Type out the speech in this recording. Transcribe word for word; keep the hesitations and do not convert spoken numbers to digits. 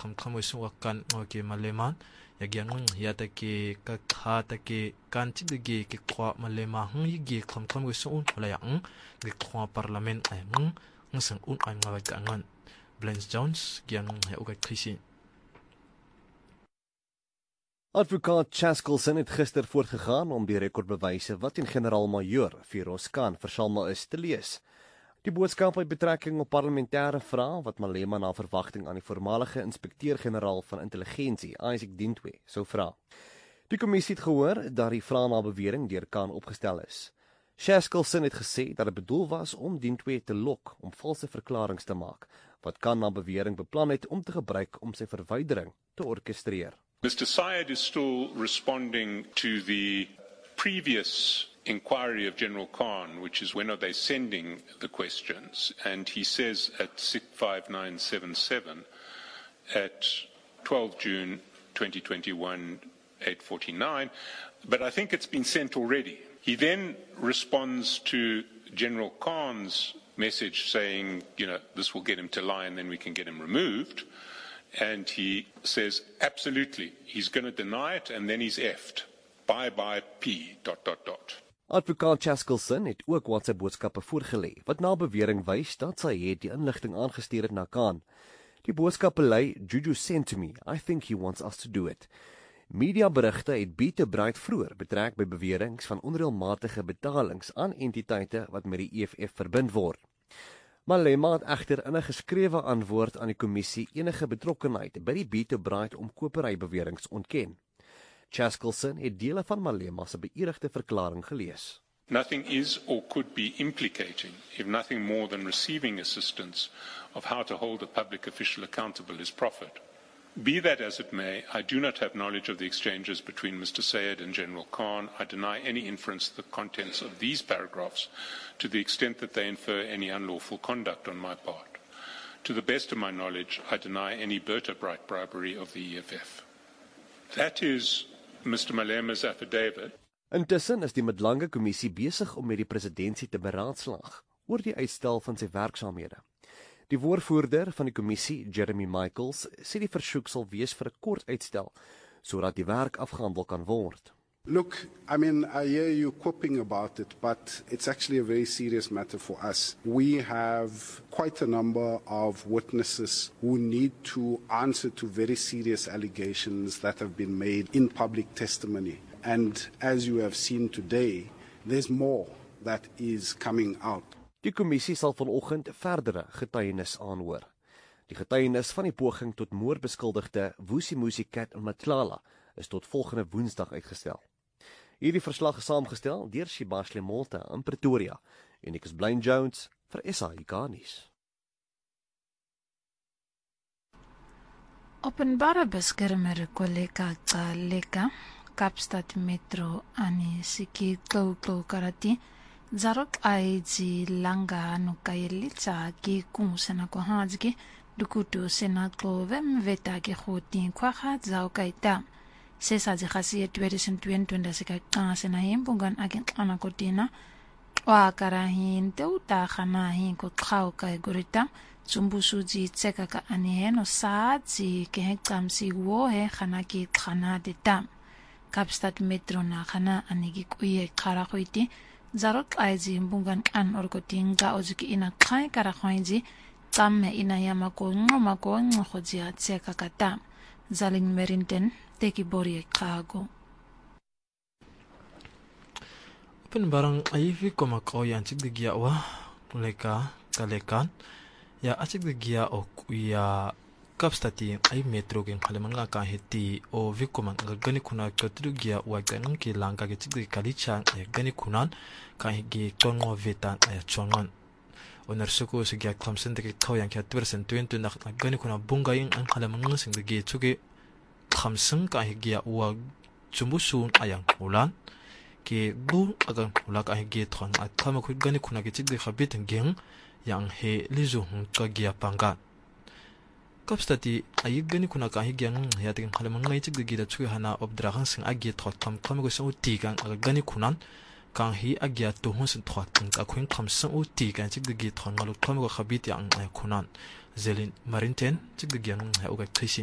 kham kham isu kan ke maleman ya gyang ya ta ke ka kha ta ke kan chi de ge ke kwa malema hm yi ge kham kham isu un la yang ge kwa parliament ai ng ng un ai ngawa ka ngan Blens Jones gyang ya uga krisi. Advokaat Chaskelson het gister voortgegaan om die rekordbewyse wat in generaal-majoor Firoz Khan versamel is te lees. Die boodskap het betrekking op parlementêre vrae wat Malema na verwagting aan die voormalige inspekteur-generaal van intelligensie, Isaac Dintwe, sou vra. Die kommissie het gehoor dat die vrae na bewering deur Khan opgestel is. Chaskelson het gesê dat dit bedoel was om Dintwe te lok om valse verklaringe te maak, wat Khan na bewering beplan het om te gebruik om sy verwydering te orkestreer. Mister Syed is still responding to the previous inquiry of General Khan, which is when are they sending the questions, and he says at six five nine seven seven at twelve June twenty twenty-one, eight forty-nine, but I think it's been sent already. He then responds to General Khan's message saying, you know, this will get him to lie and then we can get him removed. And he says, absolutely, he's going to deny it and then he's effed. Bye bye P, dot, dot, dot. Advokaat Chaskelson het ook WhatsApp boodskappe voorgelê, wat na bewering wys dat sy het die inligting aangestuur het na Khan. Die boodskappe lei, Juju sent to me, I think he wants us to do it. Mediaberigte het Bieter Bright vroeër betrek by beweringe van onreëlmatige betalings aan entiteite wat met die E F F verbind word. Malema het egter in 'n geskrewe antwoord aan die kommissie enige betrokkenheid by die Bieter Bright omkoperybeweringe ontken. Chaskelson het dele van Malema se beëdigde verklaring gelees. Nothing is or could be implicating, if nothing more than receiving assistance of how to hold a public official accountable is proffered. Be that as it may, I do not have knowledge of the exchanges between Mister Syed and General Khan. I deny any inference of the contents of these paragraphs to the extent that they infer any unlawful conduct on my part. To the best of my knowledge, I deny any Berta Bright bribery of the E F F. That is Mister Malema's affidavit. Intussen is die Midlange Kommissie besig om met die presidentsie te beraadslaag oor die uitstel van sy werksaamhede. Die woordvoerder van die kommissie, Jeremy Michaels, sê die versoek sal wees vir 'n kort uitstel, sodat die werk afgehandel kan word. Look, I mean, I hear you quipping about it, but it's actually a very serious matter for us. We have quite a number of witnesses who need to answer to very serious allegations that have been made in public testimony. And as you have seen today, there's more that is coming out. Die kommissie sal vanoggend verdere getuienis aanhoor. Die getuienis van die poging tot moordbeskuldigde Vusi Musicat en Matlala is tot volgende Woensdag uitgestel. Hierdie verslag is saamgestel deur Shibashle Molte in Pretoria en ek is Blaine Jones vir S A I K nuus. Openbare beskermer kollega Tsaleka, Kaapstad Metro ani siki klo klo karati, Zarok aiji langa no kaelitsa ki kun sena ko hanzki, dukutu sena klove mveta ki khoti kwa khazao kaita. Sesa zi khasi twenty twenty sika kan sena himbungan agen kana kotina, wa karahin teuta khana hin ko khao kai gorita, tsumbusu ji tseka ka aniheno saa zi ke kamsi wo he khana ki khana deta. Kaapstad Metro na khana anigi kuye khara khoiti, Zarok aiji mbungan kan orkotinga ozuki ina kai karakhwaiji tamme ina yamako ngomako ngkhojia tseka kata Zaling Merinten teki bori kago Open barang aifi komako yang cik digia wa leka kalekan ya acik digia ok ya Kapstati ay metro gen kalemanga ka heti o vikoman gani kuna katrugia wa ganang ki langa ge cik kalicha gani kunan ka higi tongo veta ya chongon onar suko sigya klamsen de kaw yang kya twersen twenty na gani kuna bunga ing ang kalemanga sing de ge chuge khamseng ka higi wa chumbusun ayang ulan ke bu agang ulak ay ge thon at kama ku gani kuna ge cik de khabit geng yang he lizu hung ka gya panga Kapstati ayig gani kuna ka higyang yating halamang ngay chig digida chuki hana obdrahan sing agya thot kam kam go sang uti kang gani kunan kang hi agya tuhon sin thot kang akhwing kam sang uti kang chig digi thon ngaluk kam go khabit yang kunan zelin marinten chig digyang ha uga thaisi